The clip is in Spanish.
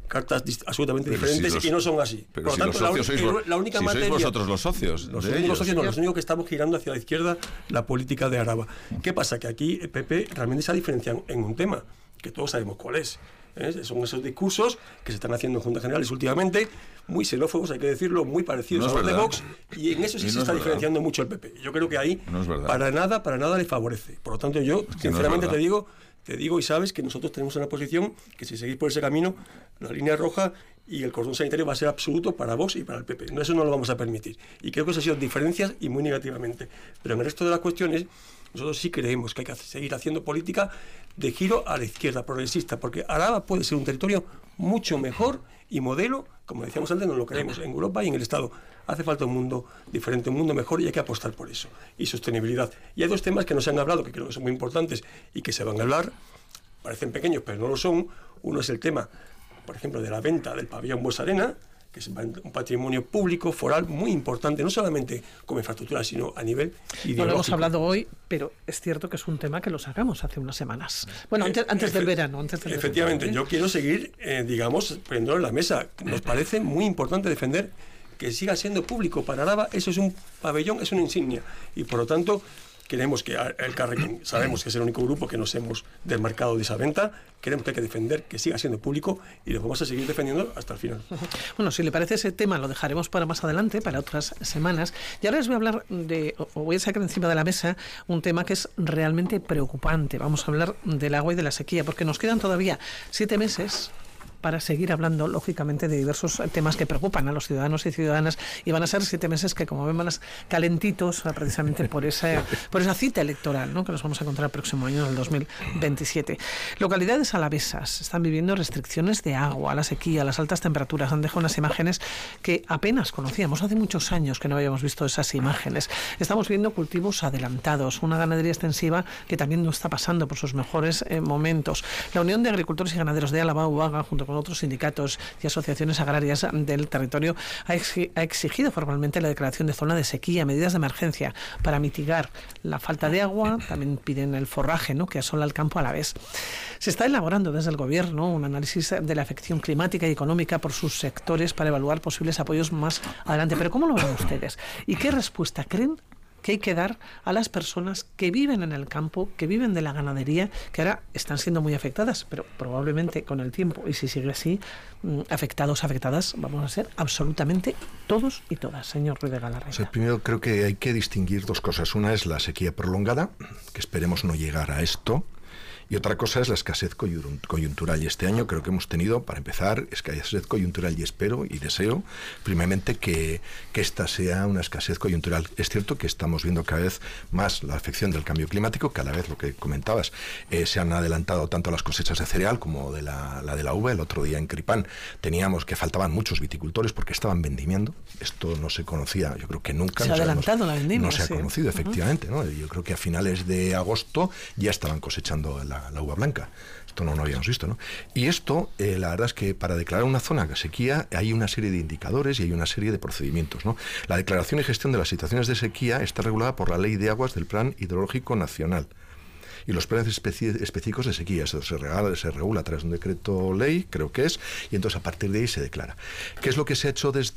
cartas absolutamente diferentes y no son así. Pero por lo tanto, la única materia... sois vosotros los socios. Los únicos que estamos girando hacia la izquierda la política de Araba. ¿Qué pasa? Que aquí el PP realmente se ha diferenciado en un tema, que todos sabemos cuál es. Son esos discursos que se están haciendo en Juntas Generales últimamente, muy xenófobos, hay que decirlo, muy parecidos a los de Vox, y en eso sí se está diferenciando mucho el PP. Yo creo que ahí para nada le favorece. Por lo tanto, yo sinceramente te digo y sabes que nosotros tenemos una posición que si seguís por ese camino, la línea roja y el cordón sanitario va a ser absoluto para Vox y para el PP. Eso no lo vamos a permitir. Y creo que eso ha sido diferencias y muy negativamente. Pero en el resto de las cuestiones, nosotros sí creemos que hay que seguir haciendo política de giro a la izquierda, progresista, porque Araba puede ser un territorio mucho mejor y modelo, como decíamos antes, nos lo creemos, en Europa y en el Estado. Hace falta un mundo diferente, un mundo mejor, y hay que apostar por eso. Y sostenibilidad. Y hay dos temas que no se han hablado, que creo que son muy importantes y que se van a hablar, parecen pequeños, pero no lo son. Uno es el tema, por ejemplo, de la venta del pabellón Buesa Arena, que es un patrimonio público, foral, muy importante, no solamente como infraestructura, sino a nivel ideológico. No lo hemos hablado hoy, pero es cierto que es un tema que lo sacamos hace unas semanas. Bueno, antes del verano. Efectivamente, yo quiero seguir, poniéndolo en la mesa. Nos parece muy importante defender que siga siendo público para Araba. Eso es un pabellón, es una insignia. Y por lo tanto, queremos que el Carrequín, sabemos que es el único grupo que nos hemos desmarcado de esa venta, queremos que hay que defender que siga siendo público y lo vamos a seguir defendiendo hasta el final. Bueno, si le parece ese tema lo dejaremos para más adelante, para otras semanas. Y ahora les voy a hablar voy a sacar encima de la mesa un tema que es realmente preocupante. Vamos a hablar del agua y de la sequía, porque nos quedan todavía 7 meses para seguir hablando, lógicamente, de diversos temas que preocupan a los ciudadanos y ciudadanas, y van a ser 7 meses que, como vemos, calentitos, precisamente por esa cita electoral, ¿no?, que nos vamos a encontrar el próximo año, en el 2027. Localidades alavesas están viviendo restricciones de agua, la sequía, las altas temperaturas. Han dejado unas imágenes que apenas conocíamos. Hace muchos años que no habíamos visto esas imágenes. Estamos viendo cultivos adelantados, una ganadería extensiva que también no está pasando por sus mejores momentos. La Unión de Agricultores y Ganaderos de Álava, UAGA, junto con otros sindicatos y asociaciones agrarias del territorio, ha exigido formalmente la declaración de zona de sequía, medidas de emergencia para mitigar la falta de agua. También piden el forraje, ¿no?, que asola el campo alavés. Se está elaborando desde el Gobierno un análisis de la afección climática y económica por sus sectores para evaluar posibles apoyos más adelante. Pero ¿cómo lo ven ustedes? ¿Y qué respuesta creen que hay que dar a las personas que viven en el campo, que viven de la ganadería, que ahora están siendo muy afectadas, pero probablemente con el tiempo, y si sigue así, afectadas, vamos a ser absolutamente todos y todas, señor Ruiz de Galarreta? O sea, primero creo que hay que distinguir dos cosas. Una es la sequía prolongada, que esperemos no llegar a esto, y otra cosa es la escasez coyuntural. Y este año creo que hemos tenido, para empezar, escasez coyuntural, y espero y deseo firmemente que esta sea una escasez coyuntural. Es cierto que estamos viendo cada vez más la afección del cambio climático, cada vez, lo que comentabas, se han adelantado tanto las cosechas de cereal como de la de la uva. El otro día en Cripán teníamos que faltaban muchos viticultores porque estaban vendimiendo. Esto no se conocía, yo creo que nunca. Se ha adelantado la vendimia. No se ha conocido, efectivamente, ¿no? Yo creo que a finales de agosto ya estaban cosechando la uva blanca. Esto no lo habíamos visto, ¿no? Y esto, la verdad es que para declarar una zona de sequía hay una serie de indicadores y hay una serie de procedimientos, ¿no? La declaración y gestión de las situaciones de sequía está regulada por la Ley de Aguas del Plan Hidrológico Nacional. Y los planes específicos de sequía, eso se regula a través de un decreto ley, creo que es, y entonces a partir de ahí se declara. ¿Qué es lo que se ha hecho desde